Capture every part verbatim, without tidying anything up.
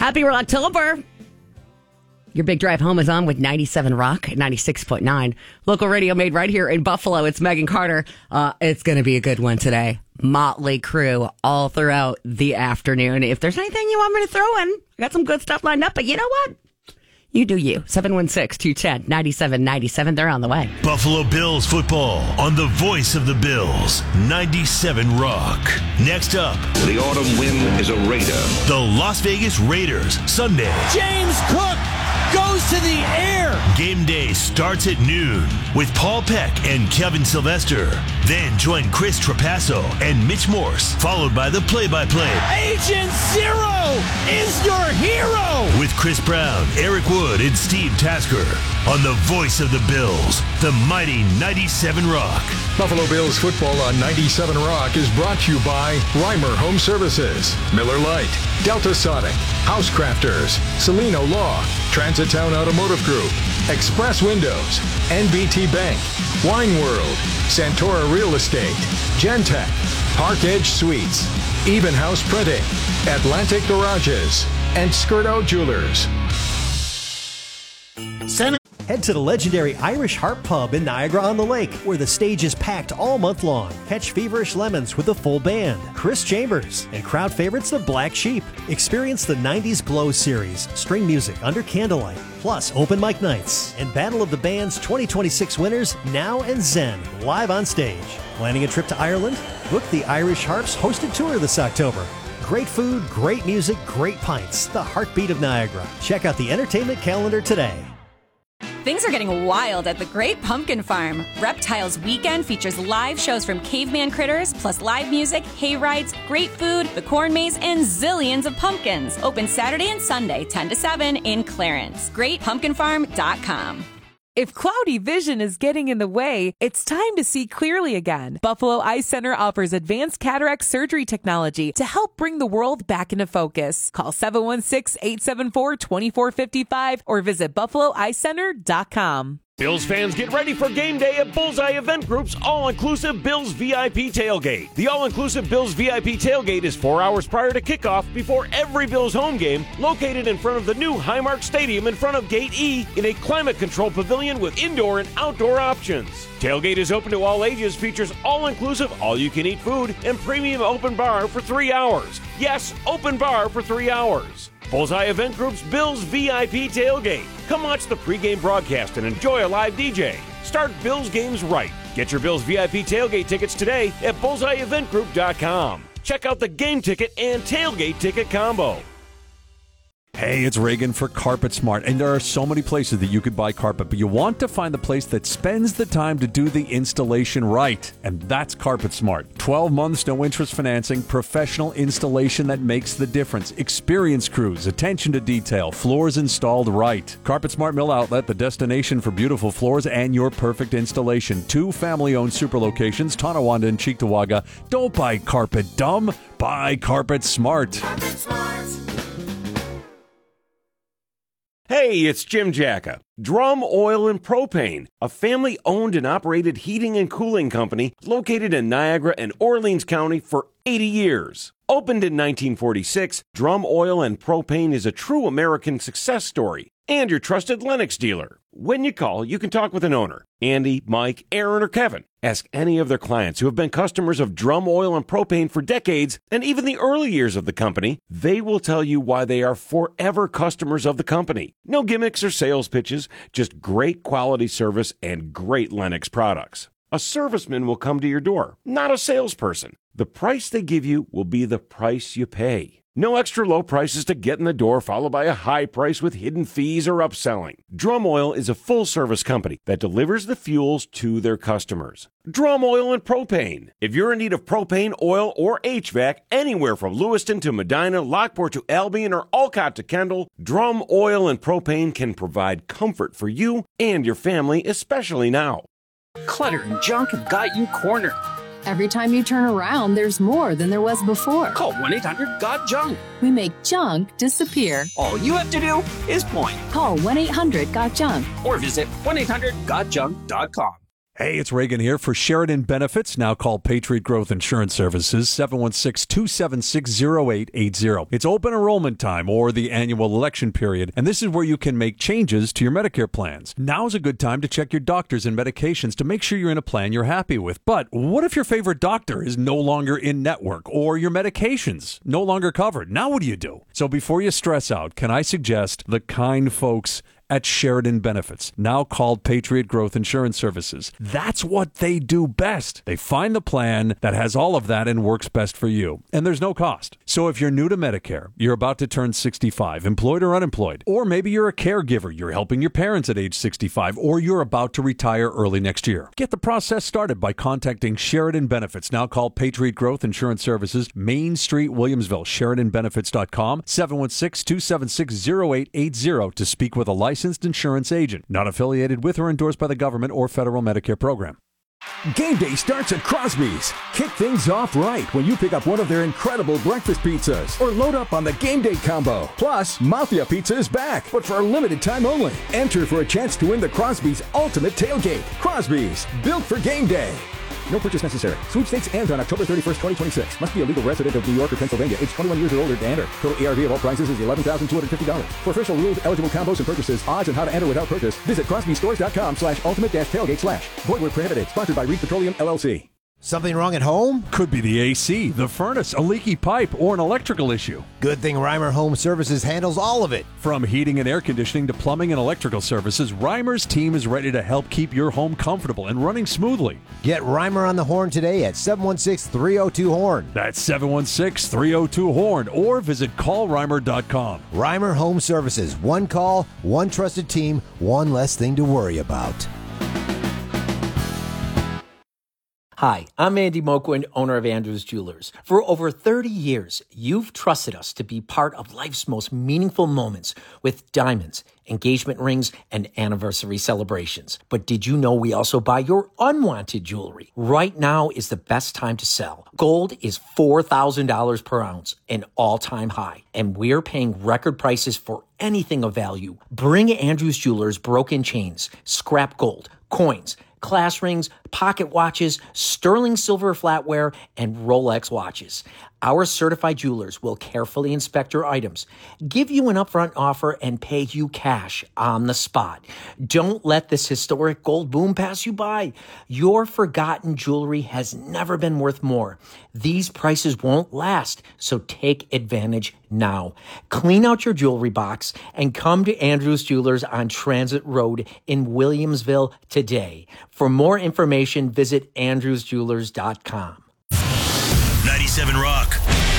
Happy Rocktober. Your big drive home is on with ninety-seven Rock, ninety-six point nine. Local radio made right here in Buffalo. It's Megan Carter. Uh, it's going to be a good one today. Motley Crue all throughout the afternoon. If there's anything you want me to throw in, I got some good stuff lined up. But you know what? You do you. seven one six, two one zero, nine seven nine seven. They're on the way. Buffalo Bills football on the voice of the Bills, ninety-seven Rock. Next up, the autumn wind is a Raider. The Las Vegas Raiders, Sunday. James Cook goes to the air. Game day starts at noon with Paul Peck and Kevin Sylvester. Then join Chris Trapasso and Mitch Morse, followed by the play-by-play. Agent Zero is your hero. With Chris Brown, Eric Wood, and Steve Tasker on the voice of the Bills, the mighty ninety-seven Rock. Buffalo Bills football on ninety-seven Rock is brought to you by Reimer Home Services, Miller Lite, Delta Sonic, Housecrafters, Celino Law, Transit Town Automotive Group, Express Windows, N B T Bank, Wine World, Santora Real Estate, Gentech, Park Edge Suites, Even House Printing, Atlantic Garages, and Skirto Jewelers. Sen- Head to the legendary Irish Harp Pub in Niagara-on-the-Lake, where the stage is packed all month long. Catch Feverish Lemons with a full band, Chris Chambers, and crowd favorites the Black Sheep. Experience the nineties Glow series, string music under candlelight, plus open mic nights, and Battle of the Bands twenty twenty-six winners, Now and Zen, live on stage. Planning a trip to Ireland? Book the Irish Harp's hosted tour this October. Great food, great music, great pints. The heartbeat of Niagara. Check out the entertainment calendar today. Things are getting wild at the Great Pumpkin Farm. Reptiles Weekend features live shows from caveman critters, plus live music, hay rides, great food, the corn maze, and zillions of pumpkins. Open Saturday and Sunday, ten to seven in Clarence. great pumpkin farm dot com. If cloudy vision is getting in the way, it's time to see clearly again. Buffalo Eye Center offers advanced cataract surgery technology to help bring the world back into focus. Call seven one six, eight seven four, two four five five or visit buffalo eye center dot com. Bills fans, get ready for game day at Bullseye Event Group's all-inclusive Bills V I P Tailgate. The all-inclusive Bills V I P Tailgate is four hours prior to kickoff before every Bills home game, located in front of the new Highmark Stadium in front of Gate E in a climate-controlled pavilion with indoor and outdoor options. Tailgate is open to all ages, features all-inclusive, all-you-can-eat food, and premium open bar for three hours. Yes, open bar for three hours. Bullseye Event Group's Bills V I P Tailgate. Come watch the pregame broadcast and enjoy a live D J. Start Bills games right. Get your Bills V I P Tailgate tickets today at bullseye event group dot com. Check out the game ticket and tailgate ticket combo. Hey, it's Reagan for Carpet Smart, and there are so many places that you could buy carpet, but you want to find the place that spends the time to do the installation right, and that's Carpet Smart. twelve months, no interest financing, professional installation that makes the difference, experienced crews, attention to detail, floors installed right. Carpet Smart Mill Outlet, the destination for beautiful floors and your perfect installation. Two family-owned super locations, Tonawanda and Cheektowaga. Don't buy carpet dumb, buy Carpet Smart. Carpet Smart. Hey, it's Jim Jacka. Drum Oil and Propane, a family-owned and operated heating and cooling company located in Niagara and Orleans County for eighty years. Opened in nineteen forty-six, Drum Oil and Propane is a true American success story and your trusted Lennox dealer. When you call, you can talk with an owner, Andy, Mike, Aaron, or Kevin. Ask any of their clients who have been customers of Drum Oil and Propane for decades, and even the early years of the company. They will tell you why they are forever customers of the company. No gimmicks or sales pitches, just great quality service and great Lennox products. A serviceman will come to your door, not a salesperson. The price they give you will be the price you pay. No extra low prices to get in the door, followed by a high price with hidden fees or upselling. Drum Oil is a full-service company that delivers the fuels to their customers. Drum Oil and Propane. If you're in need of propane, oil, or H V A C anywhere from Lewiston to Medina, Lockport to Albion, or Olcott to Kendall, Drum Oil and Propane can provide comfort for you and your family, especially now. Clutter and junk have got you cornered. Every time you turn around, there's more than there was before. Call one eight hundred got junk. We make junk disappear. All you have to do is point. Call one eight hundred got junk. Or visit one eight hundred got junk dot com. Hey, it's Reagan here for Sheridan Benefits, now called Patriot Growth Insurance Services, seven one six, two seven six, zero eight eight zero. It's open enrollment time or the annual election period, and this is where you can make changes to your Medicare plans. Now is a good time to check your doctors and medications to make sure you're in a plan you're happy with. But what if your favorite doctor is no longer in network or your medications no longer covered? Now what do you do? So before you stress out, can I suggest the kind folks at Sheridan Benefits, now called Patriot Growth Insurance Services. That's what they do best. They find the plan that has all of that and works best for you. And there's no cost. So if you're new to Medicare, you're about to turn sixty-five, employed or unemployed, or maybe you're a caregiver, you're helping your parents at age sixty-five, or you're about to retire early next year. Get the process started by contacting Sheridan Benefits, now called Patriot Growth Insurance Services, Main Street, Williamsville, Sheridan Benefits dot com, seven one six, two seven six, zero eight eight zero to speak with a licensed insurance agent, not affiliated with or endorsed by the government or federal Medicare program. Game day starts at Crosby's. Kick things off right when you pick up one of their incredible breakfast pizzas or load up on the Game Day combo. Plus, Mafia Pizza is back, but for a limited time only. Enter for a chance to win the Crosby's Ultimate Tailgate. Crosby's, built for game day. No purchase necessary. Sweepstakes ends on October thirty-first, twenty twenty-six. Must be a legal resident of New York or Pennsylvania, age twenty-one years or older to enter. Total A R V of all prizes is eleven thousand two hundred fifty dollars. For official rules, eligible combos and purchases, odds, and how to enter without purchase, visit crosbystores.com slash ultimate dash tailgate slash. Void where prohibited. Sponsored by Reed Petroleum, L L C. Something wrong at home? Could be the A C, the furnace, a leaky pipe, or an electrical issue. Good thing Reimer Home Services handles all of it. From heating and air conditioning to plumbing and electrical services, Reimer's team is ready to help keep your home comfortable and running smoothly. Get Reimer on the horn today at seven one six, three oh two, horn. That's seven one six, three oh two, horn, or visit call reimer dot com. Reimer Home Services. One call, one trusted team, one less thing to worry about. Hi, I'm Andy Moquin, owner of Andrews Jewelers. For over thirty years, you've trusted us to be part of life's most meaningful moments with diamonds, engagement rings, and anniversary celebrations. But did you know we also buy your unwanted jewelry? Right now is the best time to sell. Gold is four thousand dollars per ounce, an all-time high, and we're paying record prices for anything of value. Bring Andrews Jewelers broken chains, scrap gold, coins, class rings, pocket watches, sterling silver flatware, and Rolex watches. Our certified jewelers will carefully inspect your items, give you an upfront offer, and pay you cash on the spot. Don't let this historic gold boom pass you by. Your forgotten jewelry has never been worth more. These prices won't last, so take advantage now. Clean out your jewelry box and come to Andrews Jewelers on Transit Road in Williamsville today. For more information, visit andrews jewelers dot com. ninety-seven Rock.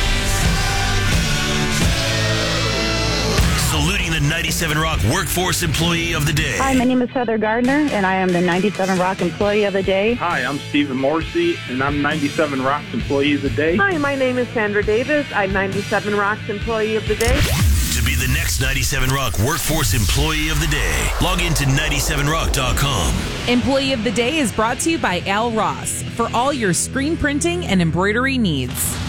Saluting the ninety-seven Rock Workforce Employee of the Day. Hi, my name is Heather Gardner, and I am the ninety-seven Rock Employee of the Day. Hi, I'm Stephen Morrissey, and I'm ninety-seven Rock's Employee of the Day. Hi, my name is Sandra Davis. I'm ninety-seven Rock's Employee of the Day. To be the next ninety-seven Rock Workforce Employee of the Day, log into ninety-seven rock dot com. Employee of the Day is brought to you by Al Ross for all your screen printing and embroidery needs.